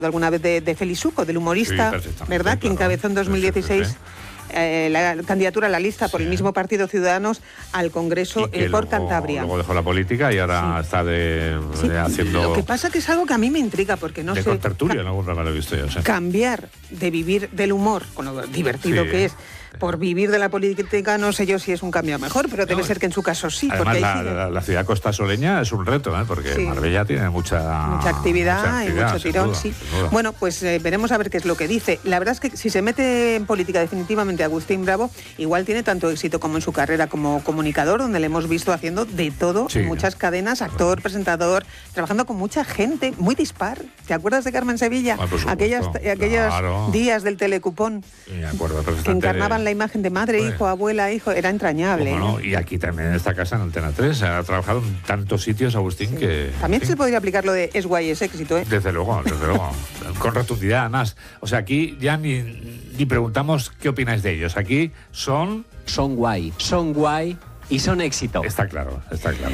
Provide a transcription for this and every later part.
alguna vez de Felizuco, del humorista, sí, ¿verdad? Que encabezó en 2016 la candidatura a la lista por el mismo partido Ciudadanos al Congreso por Cantabria. Luego dejó la política y ahora está haciendo... Lo que pasa que es algo que a mí me intriga porque no sé... De contertulio en algún programa lo he visto yo. Cambiar de vivir del humor, con lo divertido que es, por vivir de la política, no sé yo si es un cambio mejor, pero debe ser que en su caso sí. Además, porque la ciudad costasoleña es un reto, porque Marbella tiene mucha actividad y mucho tirón, sin duda. Bueno, pues veremos a ver qué es lo que dice. La verdad es que si se mete en política definitivamente Agustín Bravo, igual tiene tanto éxito como en su carrera como comunicador, donde le hemos visto haciendo de todo en muchas cadenas, actor, presentador, trabajando con mucha gente, muy dispar. ¿Te acuerdas de Carmen Sevilla? Aquellos días del telecupón. Me acuerdo perfectamente. Que encarnaban la imagen de madre, hijo, abuela, hijo, era entrañable. Y aquí también en esta casa, en Antena 3, ha trabajado en tantos sitios, Agustín, que... También se podría aplicar lo de es guay, es éxito, Desde luego, con rotundidad, además. O sea, aquí ya ni preguntamos qué opináis de ellos. Aquí son guay y son éxito. Está claro.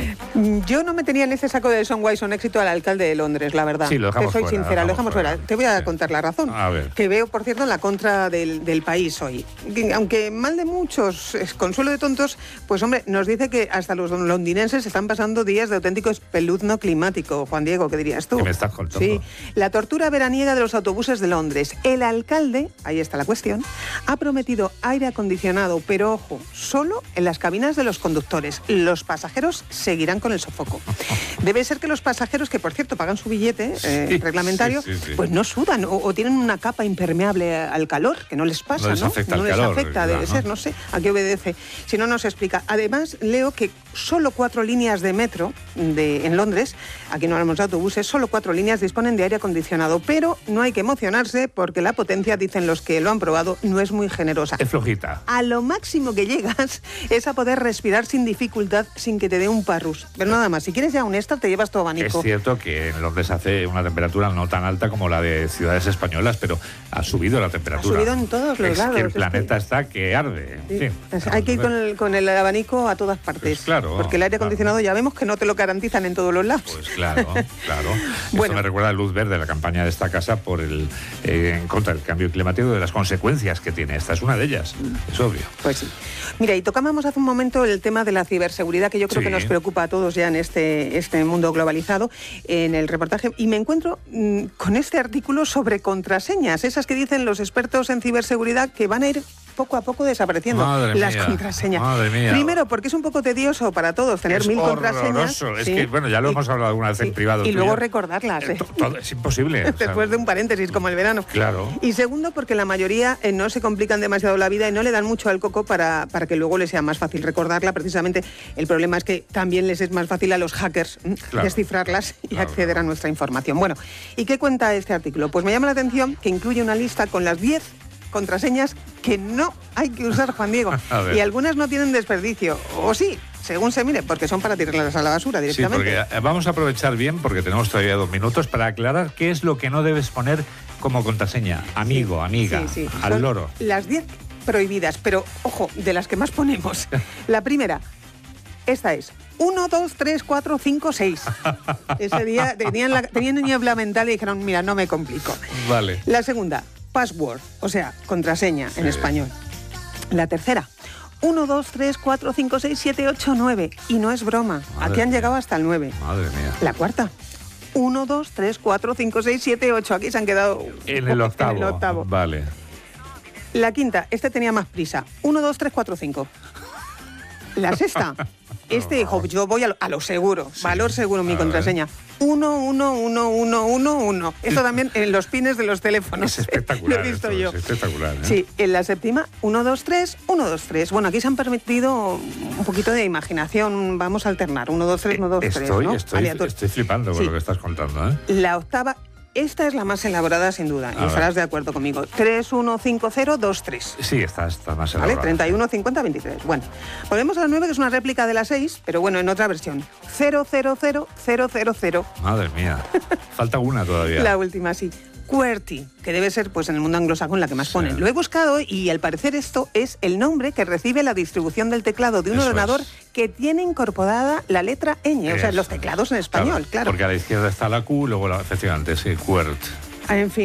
Yo no me tenía en ese saco de son guay, son éxito al alcalde de Londres, la verdad. Sí, lo dejamos Te soy fuera, sincera, lo dejamos fuera. Te voy a contar la razón. A ver. Que veo, por cierto, en la contra del país hoy. Aunque mal de muchos, es consuelo de tontos, pues hombre, nos dice que hasta los londinenses están pasando días de auténtico espeluzno climático. Juan Diego, ¿qué dirías tú? ¿Qué me estás contando? Sí, la tortura veraniega de los autobuses de Londres. El alcalde, ahí está la cuestión, ha prometido aire acondicionado, pero ojo, solo en las cabinas de los conductores. Los pasajeros seguirán con el sofoco. Debe ser que los pasajeros, que por cierto pagan su billete reglamentario, pues no sudan o tienen una capa impermeable al calor, que no les pasa, no les afecta, debe ser, no sé a qué obedece. Si no, no se explica. Además, leo que solo 4 líneas de metro en Londres, aquí no hablamos de autobuses, solo 4 líneas disponen de aire acondicionado, pero no hay que emocionarse porque la potencia, dicen los que lo han probado, no es muy generosa. Es flojita. A lo máximo que llegas es a poder respirar sin dificultad, sin que te dé un parrus. Pero nada más, si quieres ya un extra, te llevas tu abanico. Es cierto que en Londres hace una temperatura no tan alta como la de ciudades españolas, pero ha subido la temperatura. Ha subido en todos los lados. Que el planeta está que arde. Sí. En fin, hay que ir con el abanico a todas partes. Pues claro. Porque el aire acondicionado ya vemos que no te lo garantizan en todos los lados. Pues claro. Esto me recuerda a luz verde, la campaña de esta casa en contra del cambio climático, de las consecuencias que tiene. Esta es una de ellas, es obvio. Pues sí. Mira, y tocábamos hace un momento el tema de la ciberseguridad, que yo creo que nos preocupa a todos ya en este mundo globalizado, en el reportaje, y me encuentro con este artículo sobre contraseñas, esas que dicen los expertos en ciberseguridad que van a ir poco a poco desapareciendo. Las contraseñas. Madre mía. Primero, porque es un poco tedioso para todos tener 1000 contraseñas. Es que, ya lo hemos hablado alguna vez en privado. Y luego recordarlas. Es imposible. Después de un paréntesis, como el verano. Claro. Y segundo, porque la mayoría no se complican demasiado la vida y no le dan mucho al coco para que luego les sea más fácil recordarla. Precisamente el problema es que también les es más fácil a los hackers descifrarlas y acceder a nuestra información. Bueno, ¿y qué cuenta este artículo? Pues me llama la atención que incluye una lista con las 10 contraseñas que no hay que usar, Juan Diego. Y algunas no tienen desperdicio. O sí, según se mire, porque son para tirarlas a la basura directamente. Sí, porque vamos a aprovechar bien, porque tenemos todavía 2 minutos, para aclarar qué es lo que no debes poner como contraseña. Amigo, amiga, al son loro. Las 10 prohibidas, pero ojo, de las que más ponemos. La primera, esta es 1, 2, 3, 4, 5, 6. Ese día tenían niebla mental y dijeron, mira, no me complico. Vale. La segunda, password, o sea, contraseña en español. La tercera, 1, 2, 3, 4, 5, 6, 7, 8, 9. Y no es broma, aquí han llegado hasta el 9. Madre mía. La cuarta, 1, 2, 3, 4, 5, 6, 7, 8. Aquí se han quedado en el octavo. Vale. La quinta, tenía más prisa. 1, 2, 3, 4, 5. La sexta, dijo, yo voy a lo seguro, valor seguro mi contraseña. 1, 1, 1, 1, 1, 1. Esto también en los pines de los teléfonos. Es espectacular. Lo he visto yo. Es espectacular. Sí, en la séptima, 1, 2, 3, 1, 2, 3. Bueno, aquí se han permitido un poquito de imaginación. Vamos a alternar. 1, 2, 3, 1, 2, 3. ¿no? Estoy flipando con lo que estás contando. La octava. Esta es la más elaborada, sin duda, y estarás de acuerdo conmigo. 3, 1, 5, 0, 2, 3. Sí, está más elaborada. ¿Vale? 31, 50, 23. Bueno, volvemos a la 9, que es una réplica de la 6, pero bueno, en otra versión. 0, 0, 0, 0, 0, 0. Madre mía. Falta una todavía. La última, sí. QWERTY, que debe ser pues en el mundo anglosajón la que más ponen. Lo he buscado y al parecer esto es el nombre que recibe la distribución del teclado de un ordenador que tiene incorporada la letra ñ, o sea, los teclados en español, claro. Porque a la izquierda está la Q, luego efectivamente, sí, QWERTY. En fin.